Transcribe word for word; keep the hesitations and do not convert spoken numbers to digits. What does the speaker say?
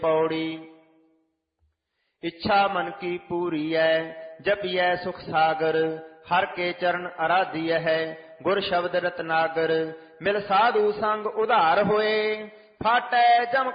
पौड़ी। इच्छा मन की पूरी है जपिए सुख सागर, हर के चरण आराध्य है गुर शब्द रत्नागर। मिल साधु संग उधार होए फाटै जम